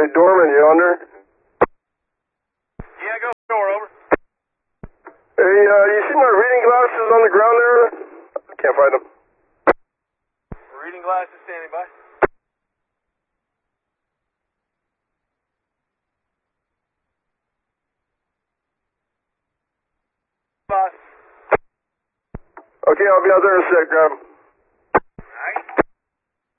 Hey, Dorman, you on there? Yeah, go door, over. Hey, you see my reading glasses on the ground there? I can't find them. Reading glasses standing by. Boss. Okay, I'll be out there in a sec, grab 'em.